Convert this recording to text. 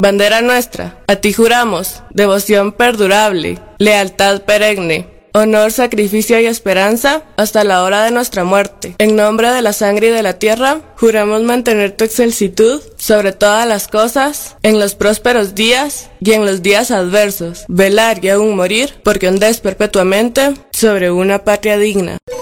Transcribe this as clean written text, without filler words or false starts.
Bandera nuestra, a ti juramos, devoción perdurable, lealtad perenne, honor, sacrificio y esperanza hasta la hora de nuestra muerte. En nombre de la sangre y de la tierra, juramos mantener tu excelsitud sobre todas las cosas, en los prósperos días y en los días adversos, velar y aún morir, porque ondés perpetuamente sobre una patria digna.